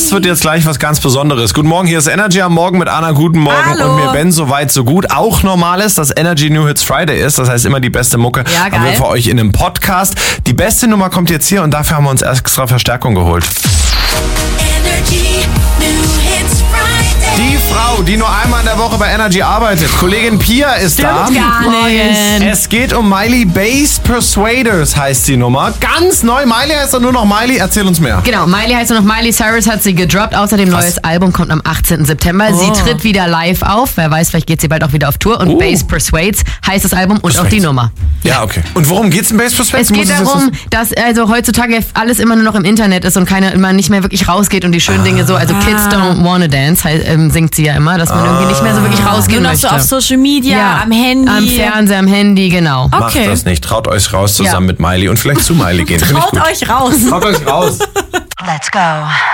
Das wird jetzt gleich was ganz Besonderes. Guten Morgen, hier ist Energy am Morgen mit Anna. Guten Morgen. Hallo. Und mir Ben, soweit so gut. Auch normal ist, dass Energy New Hits Friday ist. Das heißt immer die beste Mucke. Ja, geil. Haben wir für euch in einem Podcast. Die beste Nummer kommt jetzt hier und dafür haben wir uns extra Verstärkung geholt. Energy New Hits Friday. Die Frau, die nur einmal in der Woche bei Energy arbeitet. Kollegin Pia ist da. Gar nicht. Es geht um Miley Bass Persuaders, heißt die Nummer. Ganz neu. Miley heißt doch nur noch Miley. Erzähl uns mehr. Genau, Miley heißt nur noch Miley Cyrus, hat sie gedroppt. Außerdem neues Album kommt am 18. September. Sie tritt wieder live auf. Wer weiß, vielleicht geht sie bald auch wieder auf Tour. Und Bass Persuades heißt das Album und auch die Nummer. Ja, okay. Und worum geht's in Bass Persuades? Es geht darum, dass also heutzutage alles immer nur noch im Internet ist und man nicht mehr wirklich rausgeht und die schönen Dinge so, also Kids don't wanna dance, singt sie ja immer, dass man irgendwie nicht mehr so wirklich rausgehen Nur noch möchte. so auf Social Media, am Handy. Am Fernseher, am Handy, genau. Macht das nicht. Traut euch raus zusammen mit Miley und vielleicht zu Miley gehen. Finde ich Traut gut. euch raus. Traut euch raus. Let's go.